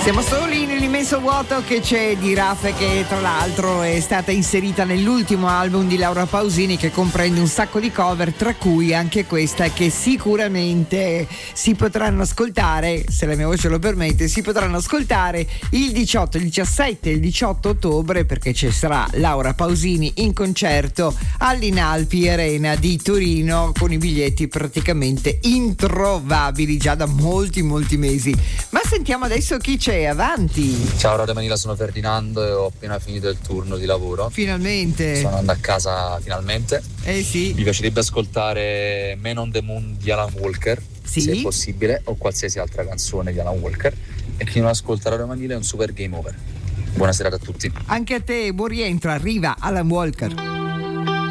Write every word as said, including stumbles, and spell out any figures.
Siamo solo lì nell'immenso vuoto che c'è di Raffe, che tra l'altro è stata inserita nell'ultimo album di Laura Pausini, che comprende un sacco di cover, tra cui anche questa che sicuramente si potranno ascoltare, se la mia voce lo permette, si potranno ascoltare il diciotto, il diciassette e il diciotto ottobre, perché ci sarà Laura Pausini in concerto all'Inalpi Arena di Torino, con i biglietti praticamente introvabili già da molti molti mesi. Ma sentiamo adesso chi c'è. Avanti. Ciao Radio Manila, sono Ferdinando e ho appena finito il turno di lavoro. Finalmente. Sono andato a casa finalmente. Eh sì. Mi piacerebbe ascoltare Man on the Moon di Alan Walker, sì, se è possibile, o qualsiasi altra canzone di Alan Walker. E chi non ascolta Radio Manila è un super game over. Buona serata a tutti. Anche a te, buon rientro, arriva Alan Walker.